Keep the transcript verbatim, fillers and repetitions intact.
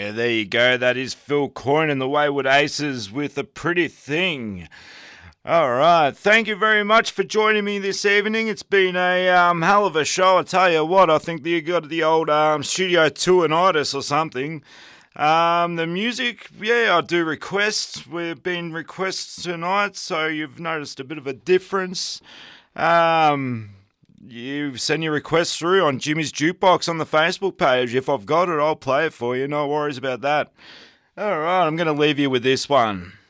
Yeah, there you go. That is Phil Coyne and the Wayward Aces with A Pretty Thing. All right. Thank you very much for joining me this evening. It's been a um, hell of a show. I tell you what, I think you got the old um, studio tour-nitis or something. Um, the music, yeah, I do requests. We've been requests tonight, so you've noticed a bit of a difference. Um... You send your requests through on Jimmy's Jukebox on the Facebook page. If I've got it, I'll play it for you. No worries about that. All right, I'm going to leave you with this one.